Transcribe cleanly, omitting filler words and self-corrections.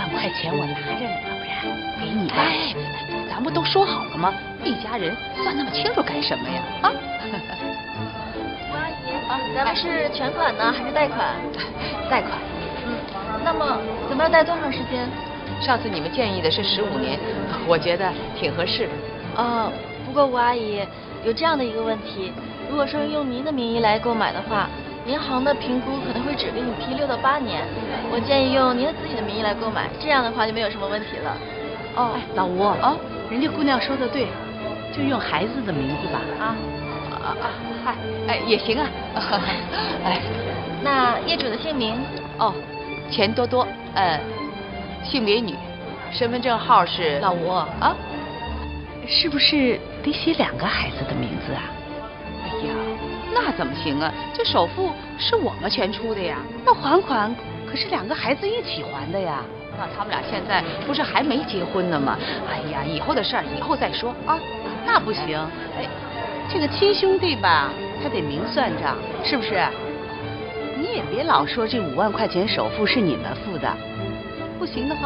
块钱我拿着呢，要不然给你吧。 哎，咱不都说好了吗？一家人算那么清楚干什么呀？啊！ 吴阿姨，咱们是全款呢，还是贷款？ 贷款。 那么咱们要贷多长时间？ 上次你们建议的是15年，我觉得挺合适。 不过吴阿姨有这样的一个问题，如果说用您的名义来购买的话，银行的评估可能会只给你批6到8年。我建议用您的自己的名义来购买，这样的话就没有什么问题了。 哎，老吴啊，人家姑娘说的对，就用孩子的名字吧。 嗨，哎，也行啊。哎， 那业主的姓名？ 钱多多，性别女，身份证号是老吴啊，是不是得写2个孩子的名字啊？ 哎呀，那怎么行啊？这首付是我们全出的呀。 那还款可是2个孩子一起还的呀。 那他们俩现在不是还没结婚呢吗？哎呀，以后的事儿以后再说啊。 那不行，哎，这个亲兄弟吧，他得明算账，是不是？你也别老说这5万块钱首付是你们付的，不行的话。